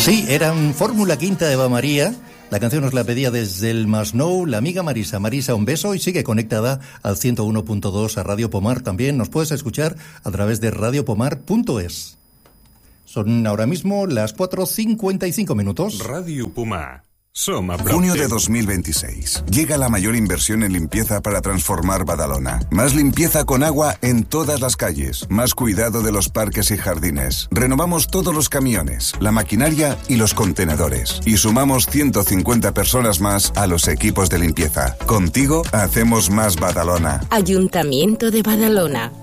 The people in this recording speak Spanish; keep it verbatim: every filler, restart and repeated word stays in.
Sí, eran Fórmula Quinta de Eva María. La canción nos la pedía desde el Masnou la amiga Marisa. Marisa, un beso y sigue conectada al ciento uno punto dos a Radio Pomar. También nos puedes escuchar a través de radio pomar punto es. Son ahora mismo las cuatro cincuenta y cinco minutos. Radio Pomar. Junio de dos mil veintiséis. Llega la mayor inversión en limpieza para transformar Badalona. Más limpieza con agua en todas las calles. Más cuidado de los parques y jardines. Renovamos todos los camiones, la maquinaria y los contenedores. Y sumamos ciento cincuenta personas más a los equipos de limpieza. Contigo hacemos más Badalona. Ayuntamiento de Badalona.